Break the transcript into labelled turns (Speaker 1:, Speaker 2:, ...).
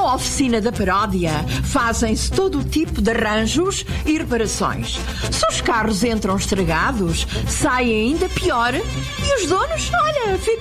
Speaker 1: Na oficina da paródia fazem-se todo o tipo de arranjos e reparações. Se os carros entram estragados, saem ainda pior e os donos, olha, ficam